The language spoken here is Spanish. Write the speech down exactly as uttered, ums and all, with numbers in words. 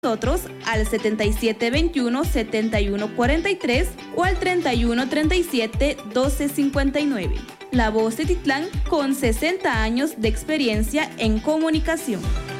nosotros al setenta y siete veintiuno, setenta y uno cuarenta y tres o al treinta y uno treinta y siete, doce cincuenta y nueve. La Voz de Titlán con sesenta años de experiencia en comunicación.